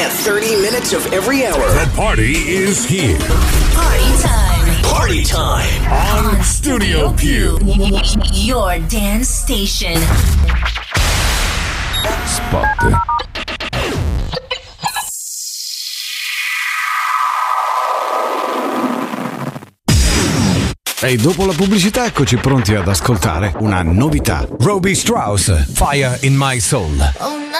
at 30 minutes of every hour. The party is here. Party time. Party time on Studio Q. Your dance station. Spot. E dopo la pubblicità eccoci pronti ad ascoltare una novità. Robbie Strauss, Fire in My Soul. Oh,